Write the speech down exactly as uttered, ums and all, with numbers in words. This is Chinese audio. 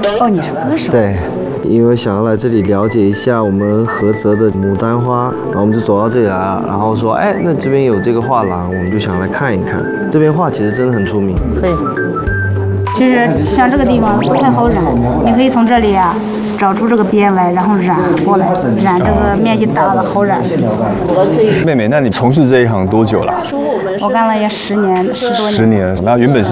哦，你是歌手。 对，因为想要来这里了解一下我们菏泽的牡丹花，然后我们就走到这里来了，然后说，哎，那这边有这个画廊，我们就想来看一看。这边画其实真的很出名。 对。就是像这个地方不太好染，你可以从这里啊找出这个边来，然后染过来，染这个面积大的好染。 妹妹，那你从事这一行多久了？ 我干了也十年，十多年。 十年。那原本是